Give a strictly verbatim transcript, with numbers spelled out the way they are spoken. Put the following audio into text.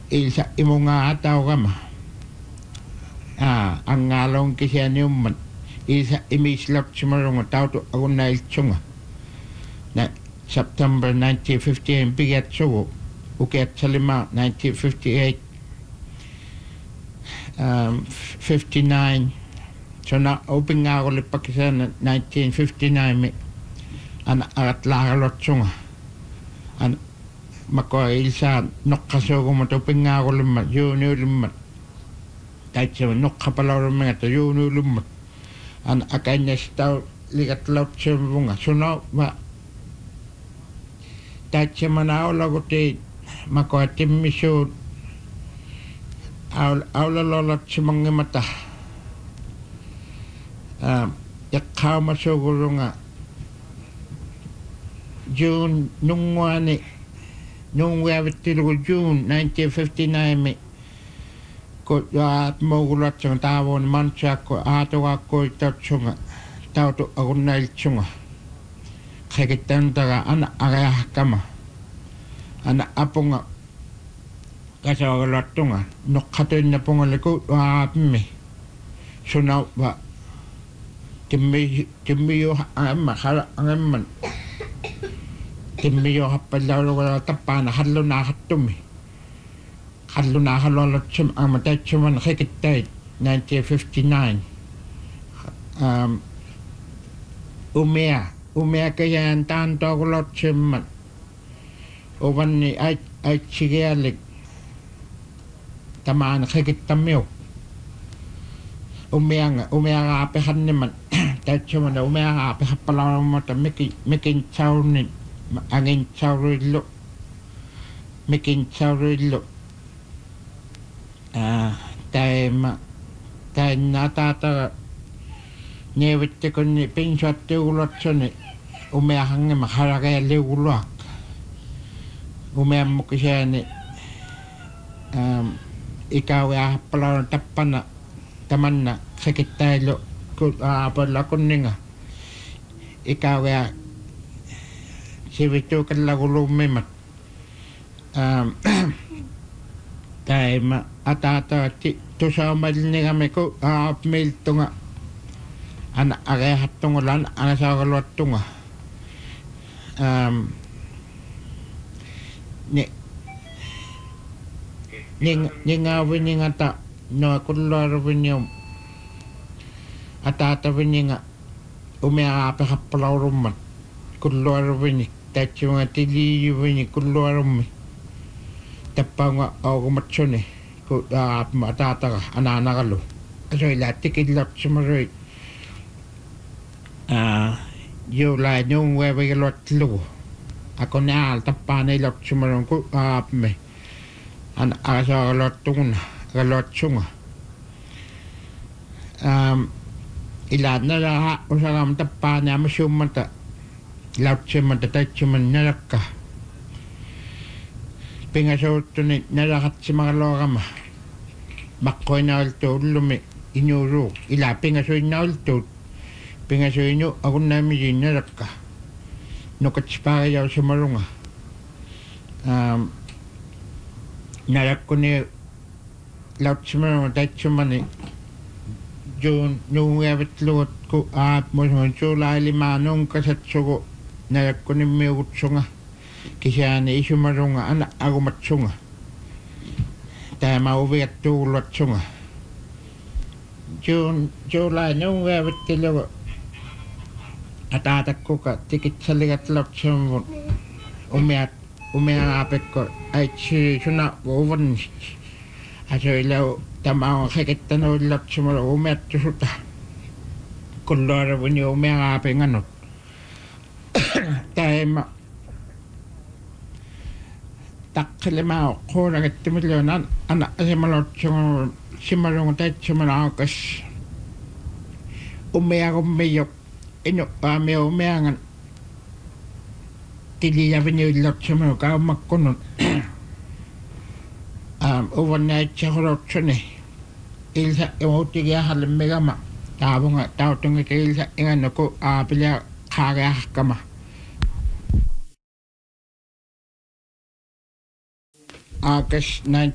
ilsa imunga ataw kama. Ah, ang ngalong kisya niyuman. Ilsa imislap sumarunga tao to ako na ilchunga. Na September nineteen fifty-eight bigat suwo. Uket sa lima, nineteen fifty-eight. Um, fifty-nine. So na open nga ako lipak isa na nineteen fifty-nine mi. An arat lakalot sunga. An mako ilsa nokkaso ko matupin nga ako limat. Yun yun limat. Kahit siya nokkapalaw mga ito. Yun yun limat. An akanya staw likat laut siya bunga. So na ma kahit siya manao lago ti mako atim misyo aw awlalolot siya mga mata. Uh, yakkaw masuguro nga June nung wani nung wawit tilugo June nineteen fifty-nine mi ko at mogulat siyang tawon man siya ko ato ako itat siya tao to ako na ilsiya kaya kitang taga anak agayah kama anak apo nga kasi wagalat to nga nukatoy na po nga liko wap mi sunaw ba Timmy Timmy yo ang makala ang man Timmy yo hapalaw wala tapana hadlo na hatumi hadlo na halolo chum ang matay chuman kikitay nineteen fifty-nine um umea umea kaya ang tanto kulot chuman uban ni ay ay chigalik tamaan kikitamyo umea nga umea nga apehan naman dahil siya mo na umea nga apehan pala mo ta mikin chow ni angin chow rilo mikin chow rilo ah tayo ma tayo natata nyewit ko ni pinswat ti ulot siya ni umea hang nga makaragaya li ulok umea mo ko siya ni um, ikaw ay pala tapan na taman na sakit tayo ko apa lakon ninga ikaw ya sibito kan lagu lumemat um tay ma atata ti to sa mal ninga me ko ap mail tunga ana agay hatong lan ana sa galot tunga um ni ning ningawin ninga ta no kullar vinyum atata vininga umea apa kapalaw ruman kullar vinik tachi mga tili vinik kullar rumi tapanga ako matsone ko atata ka anana kalo so ilati kidlap sumaroy ah yo la nyong wewe galot lo ako na al tapana ilap sumarong ko ap me an asa galot tungna galot sunga um ilan na laha usang tapana masyumata laut sumata tachuman nalaka pingasot ni nalakat si mga lokama bakoy na alto lumi inyuro ila pingasoy na alto pingasoy nyo ako namin nalaka nukatsipaka yaw sa marunga um nalak ko ni laut sumata tachuman ni June nung wabit luot ko at mo sa chula limanong kasatsugo na ko ni miut sunga kisya ni isu marunga anak ako matsunga tayo mauwi at tulot sunga June chula nung wabit luot at atak ko ka tikit sa ligat lot sumot umiat umiapit ko ay si suna wovan aso ilaw tama kay kitano lot sumara umet suta kullar bunyo umea penganot tayo tak lima ko na kitimilo nan anak si malot sum simarong tet sumarakas umea ko meyok inyo ame umea ngan tiliya bunyo lot sumara ka makunot um overnight chakrot sune ilsa emotiga halim megama tabo nga tao tungi ilsa ingano ko apilya kaya kama August ninth